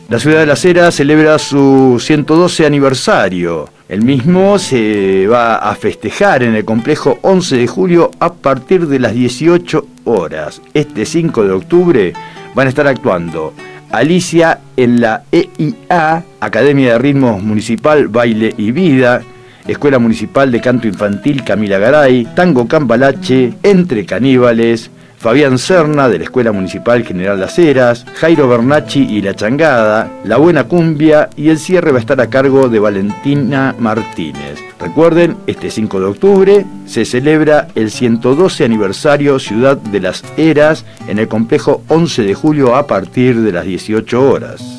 La ciudad de Las Heras celebra su 112 aniversario. El mismo se va a festejar en el complejo 11 de julio a partir de las 18 horas. Este 5 de octubre van a estar actuando Alicia en la EIA, Academia de Ritmos Municipal, Baile y Vida, Escuela Municipal de Canto Infantil Camila Garay, Tango Cambalache, Entre Caníbales, Fabián Serna de la Escuela Municipal General Las Heras, Jairo Bernacci y La Changada, La Buena Cumbia, y el cierre va a estar a cargo de Valentina Martínez. Recuerden, este 5 de octubre se celebra el 112 aniversario Ciudad de Las Heras en el complejo 11 de julio a partir de las 18 horas.